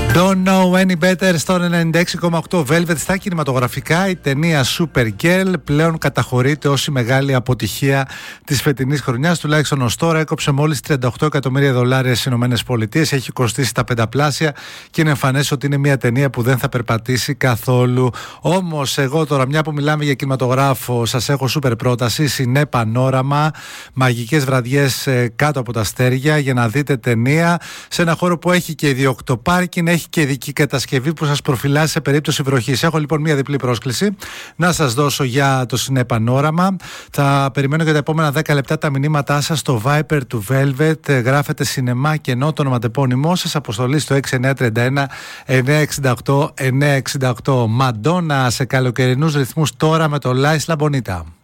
Don't know any better στο 96,8 Velvet. Στα κινηματογραφικά η ταινία Supergirl πλέον καταχωρείται ως η μεγάλη αποτυχία της φετινής χρονιάς. Τουλάχιστον ως τώρα έκοψε μόλις $38 εκατομμύρια στις ΗΠΑ. Έχει κοστίσει τα πενταπλάσια και είναι εμφανές ότι είναι μια ταινία που δεν θα περπατήσει καθόλου. Όμως εγώ τώρα, μια που μιλάμε για κινηματογράφο, σας έχω σούπερ πρόταση. Σινέ Πανόραμα, μαγικές βραδιές κάτω από τα αστέρια, για να δείτε ταινία σε ένα χώρο που έχει και ιδιόκτο πάρκινγκ, έχει και ειδική κατασκευή που σας προφυλάσσει σε περίπτωση βροχής. Έχω λοιπόν μια διπλή πρόσκληση να σας δώσω για το Σινέ Πανόραμα. Θα περιμένω για τα επόμενα 10 λεπτά τα μηνύματά σας στο Viper του Velvet. Γράφετε σινεμά και ενώ το ονοματεπώνυμό σας, αποστολή στο 6931 968 968. Μαντόνα σε καλοκαιρινούς ρυθμούς τώρα με το Λάις Λαμπονίτα.